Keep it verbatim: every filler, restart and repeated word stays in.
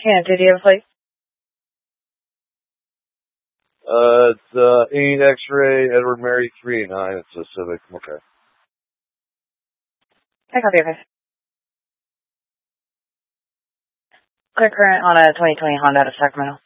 Yeah, did you have a plate? Uh, it's, uh, eight X-ray, Edward Mary, three eight nine. It's a Civic. Okay. I copy, okay. Clear current on a twenty twenty Honda out of Sacramento.